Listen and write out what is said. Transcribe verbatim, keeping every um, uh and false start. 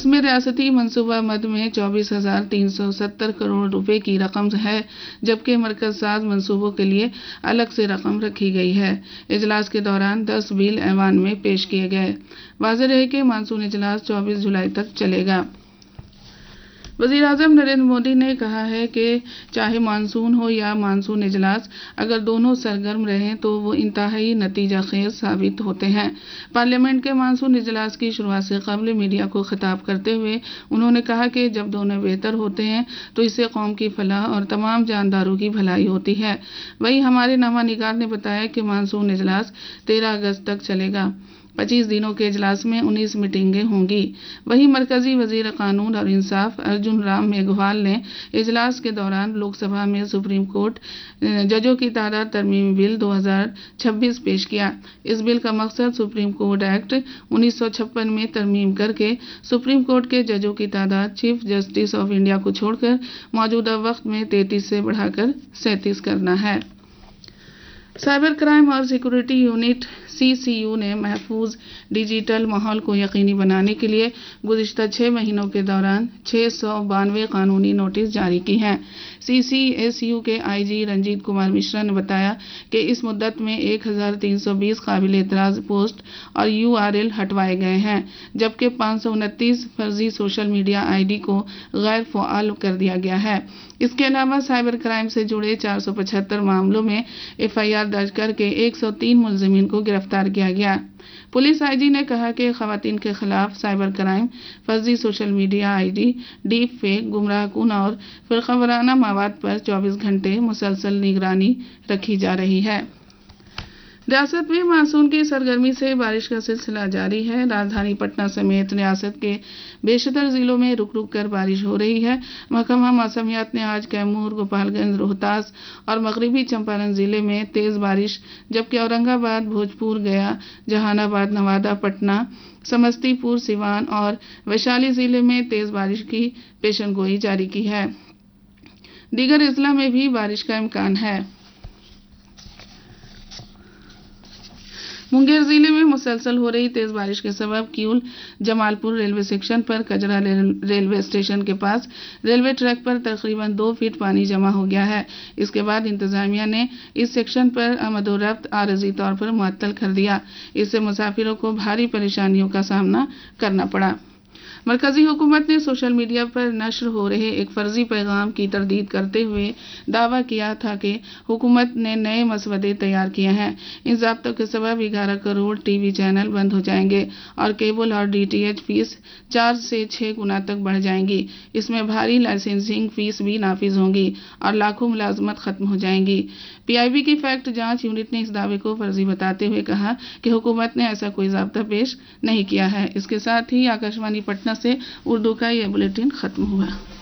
اس میں ریاستی منصوبہ مد میں چوبیس ہزار تین سو ستر کروڑ روپے کی رقم ہے، جبکہ مرکز ساز منصوبوں کے لیے الگ سے رقم رکھی گئی ہے۔ اجلاس کے دوران دس بل ایوان میں پیش کیے گئے۔ واضح رہے کہ مانسون اجلاس چوبیس جولائی تک چلے گا۔ وزیر اعظم نریندر مودی نے کہا ہے کہ چاہے مانسون ہو یا مانسون اجلاس، اگر دونوں سرگرم رہیں تو وہ انتہائی نتیجہ خیز ثابت ہوتے ہیں۔ پارلیمنٹ کے مانسون اجلاس کی شروعات سے قبل میڈیا کو خطاب کرتے ہوئے انہوں نے کہا کہ جب دونوں بہتر ہوتے ہیں تو اس سے قوم کی فلاح اور تمام جانداروں کی بھلائی ہوتی ہے۔ وہیں ہمارے نامہ نگار نے بتایا کہ مانسون اجلاس تیرہ اگست تک چلے گا۔ پچیس دنوں کے اجلاس میں انیس میٹنگیں ہوں گی۔ وہیں مرکزی وزیر قانون اور انصاف ارجن رام میگھوال نے اجلاس کے دوران لوک سبھا میں سپریم کورٹ ججوں کی تعداد ترمیمی بل دو ہزار چھبیس پیش کیا۔ اس بل کا مقصد سپریم کورٹ ایکٹ انیس سو چھپن میں ترمیم کر کے سپریم کورٹ کے ججوں کی تعداد چیف جسٹس آف انڈیا کو چھوڑ کر موجودہ وقت میں تینتیس سے بڑھا کر سینتیس کرنا ہے۔ سائبر کرائم اور security unit C C you نے محفوظ ڈیجیٹل ماحول کو یقینی بنانے کے لیے گزشتہ چھ مہینوں کے دوران چھ سو بانوے قانونی نوٹس جاری کی ہیں۔ سی سی ایس یو کے آئی جی رنجیت کمار مشرا نے بتایا کہ اس مدت میں ایک ہزار تین سو بیس قابل اعتراض پوسٹ اور یو آر ایل ہٹوائے گئے ہیں، جبکہ پانچ سو انتیس فرضی سوشل میڈیا آئی ڈی کو غیر فعال کر دیا گیا ہے۔ اس کے علاوہ سائبر کرائم سے جڑے چار سو پچہتر معاملوں میں ایف آئی آر درج کر کے ایک سو تین ملزمین کو گرفتار کیا گیا۔ پولیس آئی جی نے کہا کہ خواتین کے خلاف سائبر کرائم، فرضی social media I D, deep fake, گمراہ کن اور فرقہ وارانہ مواد پر چوبیس گھنٹے مسلسل نگرانی رکھی جا رہی ہے۔ ریاست میں مانسون کی سرگرمی سے بارش کا سلسلہ جاری ہے۔ راجدھانی پٹنہ سمیت ریاست کے بیشتر ضلعوں میں رک رک کر بارش ہو رہی ہے۔ محکمہ موسمیات نے آج کیمور، گوپال گنج، روہتاس اور مغربی چمپارن ضلع میں تیز بارش، جبکہ اورنگ آباد، بھوجپور، گیا، جہان آباد، نوادہ، پٹنہ، سمستی پور، سیوان اور ویشالی ضلع میں تیز بارش کی پیشن گوئی جاری کی ہے۔ دیگر اضلاع میں بھی بارش کا امکان ہے۔ منگیر ضلع میں مسلسل ہو رہی تیز بارش کے سبب کیول جمال پور ریلوے سیکشن پر کجرا ریلوے اسٹیشن کے پاس ریلوے ٹریک پر تقریباً دو فٹ پانی جمع ہو گیا ہے۔ اس کے بعد انتظامیہ نے اس سیکشن پر آمد و رفت عارضی طور پر معطل کر دیا۔ اس سے مسافروں کو بھاری پریشانیوں کا سامنا کرنا پڑا۔ مرکزی حکومت نے سوشل میڈیا پر نشر ہو رہے ایک فرضی پیغام کی تردید کرتے ہوئے دعویٰ کیا تھا کہ حکومت نے نئے مسودے تیار کیے ہیں۔ ان ضابطوں کے سبب گیارہ کروڑ ٹی وی چینل بند ہو جائیں گے اور کیبل اور ڈی ٹی ایچ فیس چار سے چھ گنا تک بڑھ جائیں گی۔ اس میں بھاری لائسنسنگ فیس بھی نافذ ہوں گی اور لاکھوں ملازمت ختم ہو جائیں گی۔ پی آئی بی کی فیکٹ جانچ یونٹ نے اس دعوے کو فرضی بتاتے ہوئے کہا کہ حکومت نے ایسا کوئی ضابطہ پیش نہیں کیا ہے۔ اس کے ساتھ ہی آکاشوانی پٹنہ سے اردو کا یہ بلیٹن ختم ہوا۔